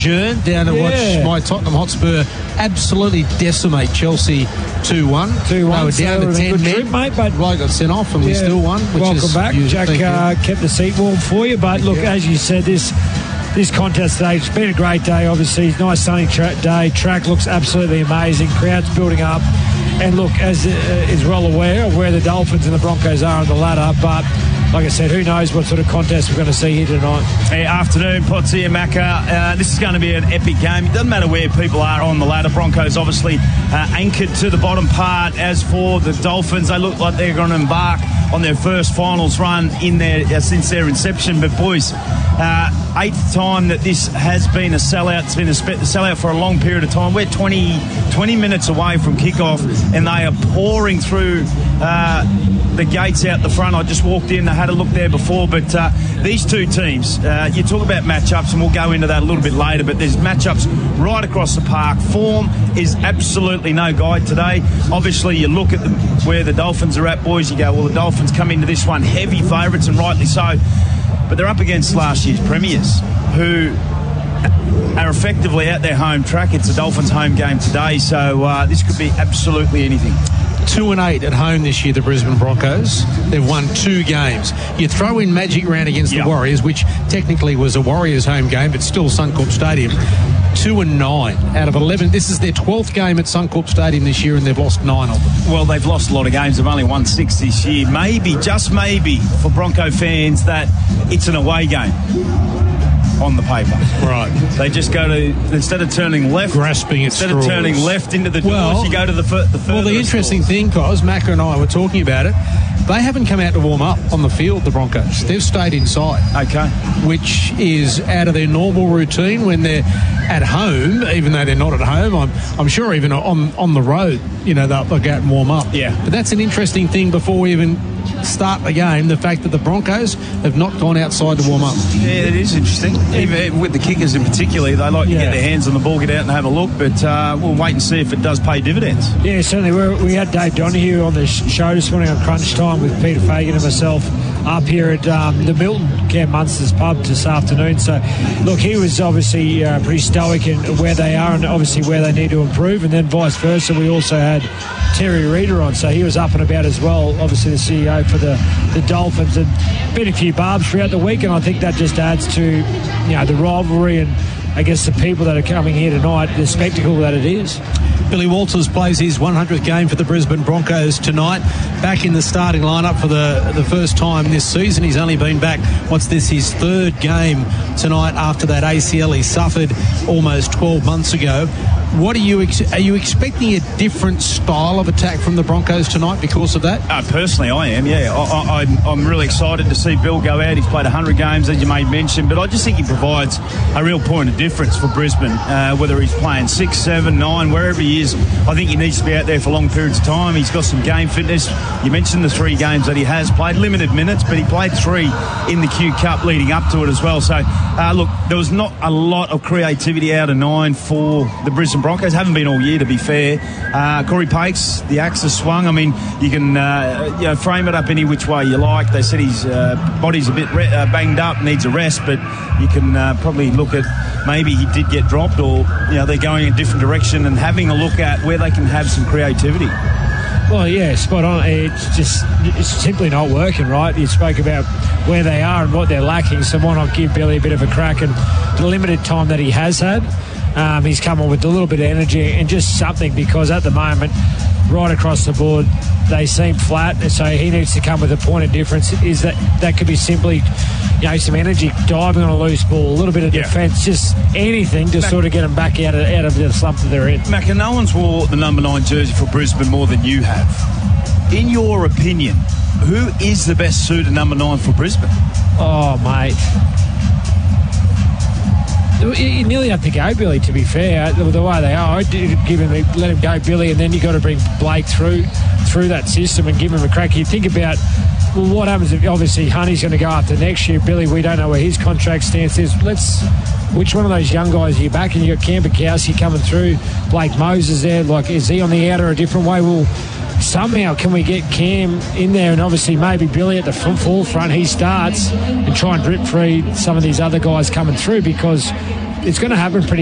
down to watch my Tottenham Hotspur absolutely decimate Chelsea 2-1. 2-1. They were down to 10 men. Trip, mate, but Bloke got sent off and we still won. Welcome back. Jack kept the seat warm for you. But look, as you said, this contest today, it's been a great day, obviously. Nice sunny day. Track looks absolutely amazing. Crowds building up. And look, as is well aware of where the Dolphins and the Broncos are on the ladder, but like I said, who knows what sort of contest we're going to see here tonight. Hey, afternoon, Potsy and Macca. This is going to be an epic game. It doesn't matter where people are on the ladder. Broncos obviously anchored to the bottom part. As for the Dolphins, they look like they're going to embark on their first finals run in there since their inception. But boys, eighth time that this has been a sellout. It's been a sellout for a long period of time. We're 20 minutes away from kickoff, and they are pouring through the gates out the front. I just walked in. I had a look there before, but these two teams, you talk about matchups, and we'll go into that a little bit later, but there's matchups right across the park. Form is absolutely no guide today. Obviously, you look at where the Dolphins are at, boys, you go, well, the Dolphins come into this one heavy favourites, and rightly so, but they're up against last year's premiers, who are effectively at their home track. It's the Dolphins' home game today, so this could be absolutely anything. 2-8 at home this year, the Brisbane Broncos. They've won 2 games. You throw in Magic Round against the Warriors, which technically was a Warriors home game, but still Suncorp Stadium. 2-9 out of 11. This is their 12th game at Suncorp Stadium this year, and they've lost 9 of them. Well, they've lost a lot of games. They've only won 6 this year. Maybe, just maybe, for Bronco fans, that it's an away game on the paper. Right. They just go to, instead of turning left, grasping at straws. Instead of turning left into the doors, you go to the further. Well, the interesting thing, Cos, Macca and I were talking about it, they haven't come out to warm up on the field, the Broncos. They've stayed inside. Okay. Which is out of their normal routine when they're at home, even though they're not at home. I'm sure even on the road, you know, they'll go out and warm up. Yeah. But that's an interesting thing before we even start the game, the fact that the Broncos have not gone outside to warm up. Yeah, it is interesting. Even with the kickers in particular, they like to get their hands on the ball, get out and have a look, but we'll wait and see if it does pay dividends. Yeah, certainly. We had Dave Donahue on the show this morning on Crunch Time with Peter Fagan and myself up here at the Milton Cam Munster's pub this afternoon. So, look, he was obviously pretty stoic in where they are and obviously where they need to improve, and then vice versa. We also had Terry Reader on, so he was up and about as well, obviously the CEO for the Dolphins, and been a few barbs throughout the week, and I think that just adds to, you know, the rivalry and I guess the people that are coming here tonight, the spectacle that it is. Billy Walters plays his 100th game for the Brisbane Broncos tonight, back in the starting lineup for the first time this season. He's only been back, his third game tonight after that ACL he suffered almost 12 months ago. What are you expecting a different style of attack from the Broncos tonight because of that? Personally, I am, yeah. I'm really excited to see Bill go out. He's played 100 games, as you may mention, but I just think he provides a real point of difference for Brisbane, whether he's playing 6, 7, 9, wherever he is. I think he needs to be out there for long periods of time. He's got some game fitness. You mentioned the 3 games that he has played, limited minutes, but he played 3 in the Q Cup leading up to it as well. So, look, there was not a lot of creativity out of 9 for the Brisbane Broncos. Haven't been all year, to be fair. Corey Paix, the axe has swung. I mean, you can frame it up any which way you like. They said his body's a bit banged up, needs a rest, but you can probably look at maybe he did get dropped, or they're going in a different direction and having a look at where they can have some creativity. Well, yeah, spot on. It's simply not working, right? You spoke about where they are and what they're lacking, so why not give Billy a bit of a crack? And the limited time that he has had, he's come on with a little bit of energy and just something, because at the moment, right across the board, they seem flat, so he needs to come with a point of difference. Is that could be simply, some energy, diving on a loose ball, a little bit of defence, just anything to sort of get them back out of the slump that they're in. Macca, no one's wore the number 9 jersey for Brisbane more than you have. In your opinion, who is the best suited number 9 for Brisbane? Oh, mate. You nearly have to go Billy, to be fair, the way they are. I'd let him go Billy, and then you've got to bring Blake through that system and give him a crack. You think about, well, what happens if obviously Honey's going to go after next year. Billy, we don't know where his contract stance is. Which one of those young guys are you back? And you've got Cam Bukowski coming through, Blake Moses there. Like, is he on the outer a different way? Well, somehow can we get Cam in there, and obviously maybe Billy at the forefront, he starts and try and drip feed some of these other guys coming through, because it's going to happen pretty